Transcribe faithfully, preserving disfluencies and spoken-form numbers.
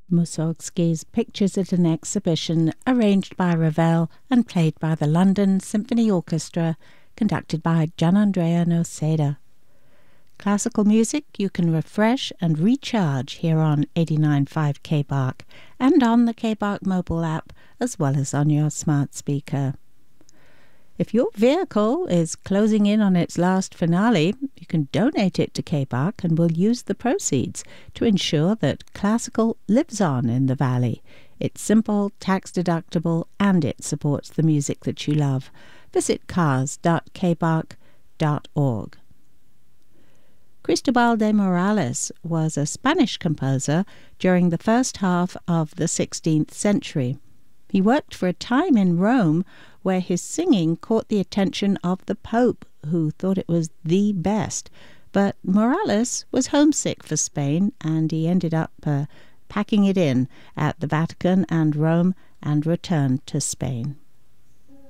Mussorgsky's pictures at an exhibition arranged by Ravel and played by the London Symphony Orchestra, conducted by Gianandrea Noseda. Classical music you can refresh and recharge here on eighty-nine point five K B A R C and on the K B A R C mobile app, as well as on your smart speaker. If your vehicle is closing in on its last finale, you can donate it to K B A R C and we'll use the proceeds to ensure that classical lives on in the Valley. It's simple, tax-deductible, and it supports the music that you love. Visit cars dot k b a r c dot org. Cristobal de Morales was a Spanish composer during the first half of the sixteenth century. He worked for a time in Rome, where his singing caught the attention of the Pope, who thought it was the best. But Morales was homesick for Spain, and he ended up uh, packing it in at the Vatican and Rome and returned to Spain.